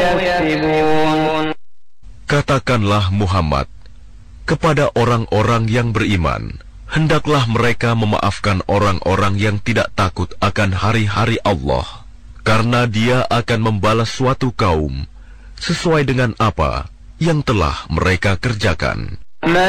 يكسبون. Katakanlah Muhammad kepada orang-orang yang beriman, hendaklah mereka memaafkan orang-orang yang tidak takut akan hari-hari Allah, karena Dia akan membalas suatu kaum sesuai dengan apa yang telah mereka kerjakan.